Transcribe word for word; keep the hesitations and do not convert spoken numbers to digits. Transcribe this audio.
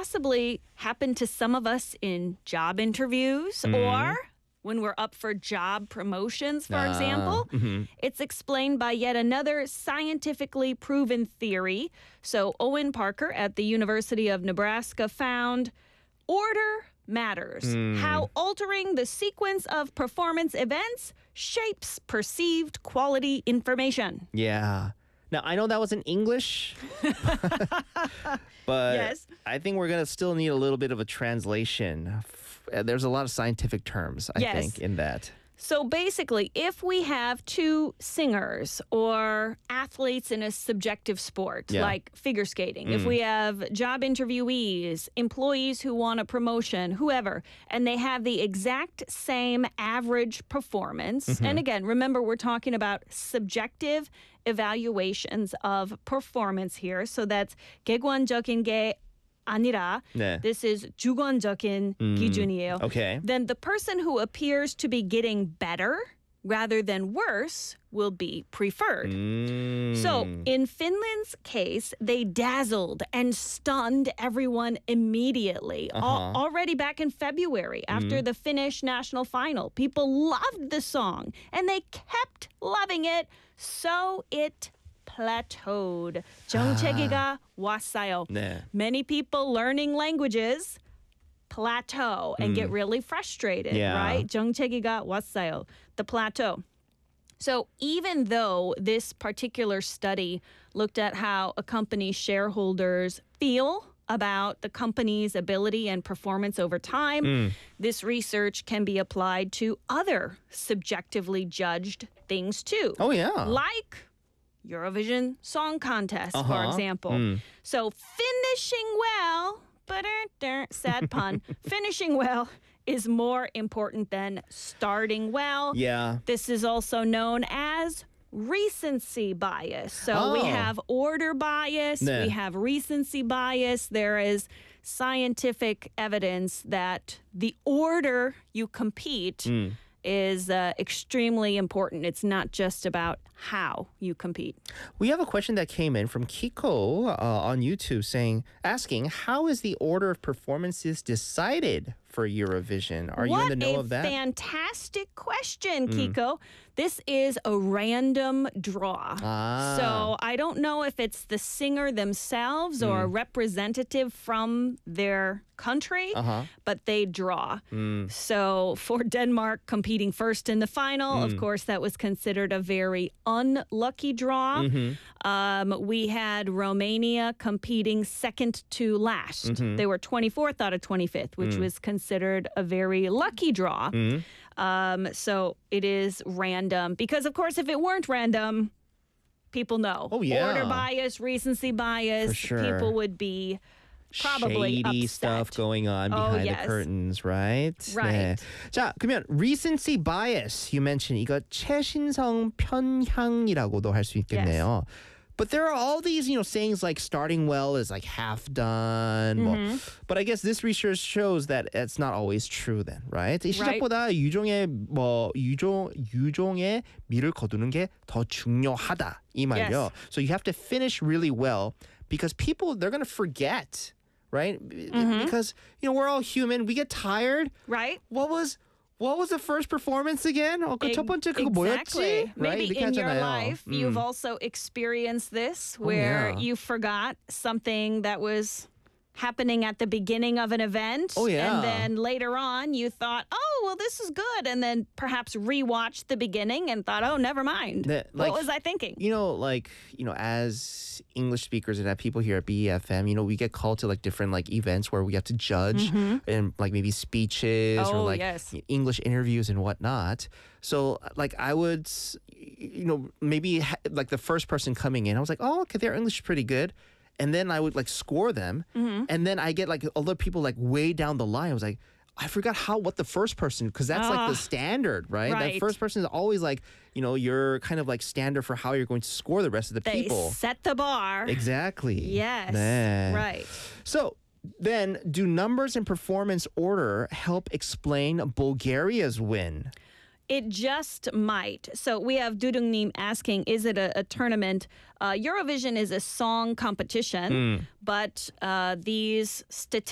possibly happen to some of us in job interviews Mm. or when we're up for job promotions, for Ah, example. mhm. It's explained by yet another scientifically proven theory. So Owen Parker at the University of Nebraska found order matters. Hmm. How altering the sequence of performance events shapes perceived quality information. Yeah. Now, I know that was in English, but Yes. I think we're going to still need a little bit of a translation. F- uh, There's a lot of scientific terms, I Yes. think, in that. So basically, if we have two singers or athletes in a subjective sport, Yeah. like figure skating, if we have job interviewees, employees who want a promotion, whoever, and they have the exact same average performance, and again, remember, we're talking about subjective evaluations of performance here. So that's 객관적인 게 아니라 네. this is 주관적인 기준이에요. Okay. Then the person who appears to be getting better rather than worse will be preferred. Mm. So in Finland's case, they dazzled and stunned everyone immediately. Al- Uh-huh. already back in February, after the Finnish national final, people loved the song and they kept loving it. So it plateaued. 정체기가 왔어요. 네. Many people learning languages plateau and get really frustrated, Yeah. right? 정체기가 왔어요. The plateau. So even though this particular study looked at how a company's shareholders feel about the company's ability and performance over time, this research can be applied to other subjectively judged things too. Oh, yeah. Like Eurovision Song Contest, for Uh-huh. example. So finishing well, but sad pun, finishing well is more important than starting well. Yeah. This is also known as recency bias. So we Oh. have order bias, 네. we have recency bias. There is scientific evidence that the order you compete is uh, extremely important. It's not just about how you compete. We have a question that came in from Kiko uh, on YouTube saying, asking, how is the order of performances decided for Eurovision? Are what you in the know a of that? fantastic question, Kiko. This is a random draw. Ah. So I don't know if it's the singer themselves or a representative from their country, Uh-huh. but they draw. So for Denmark competing first in the final, of course, that was considered a very unlucky draw. Um, we had Romania competing second to last. They were twenty-fourth out of twenty-fifth, which was considered a very lucky draw. Um, so it is random because, of course, if it weren't random, people know. Oh, yeah. Order bias, recency bias. For sure. People would be probably Shady upset. stuff going on Oh, behind yes. the curtains, right? Right. 네. 자, 그러면 recency bias, you mentioned 이거 최신성 편향이라고도 할 수 있겠네요. But there are all these, you know, sayings like starting well is like half done. 뭐. Mm-hmm. But I guess this research shows that it's not always true then, right? 이 Right. 시작보다 유종의 뭐 유종 유종의 미를 거두는 게 더 중요하다 이 말이요. Yes. So you have to finish really well because people they're going to forget, right? Mm-hmm. Because you know we're all human. We get tired. Right? What was what was the first performance again? 어, 그 첫 번째 그거 Exactly. 뭐였지? Right? Maybe 이렇게 in your 하잖아요. life, 음. you've also experienced this where yeah. you forgot something that was happening at the beginning of an event. Oh, yeah. And then later on, you thought, oh, well, this is good. And then perhaps rewatched the beginning and thought, oh, never mind. That, like, what was I thinking? You know, like, you know, as English speakers and that people here at B E F M, you know, we get called to like different like events where we have to judge and like maybe speeches or Oh, like yes. English interviews and whatnot. So like I would, s- you know, maybe ha- like the first person coming in, I was like, oh, okay, their English is pretty good. And then I would like score them. And then I get like other people like way down the line. I was like, I forgot how, what the first person, because that's like Ah, the standard, right? That right. first person is always like, you know, you're kind of like standard for how you're going to score the rest of the They people. set the bar. Exactly. Yes. 네. Right. So then, do numbers and performance order help explain Bulgaria's win? It just might. So we have Dudungnim asking, is it a, a tournament? Uh, Eurovision is a song competition, but uh, these statistics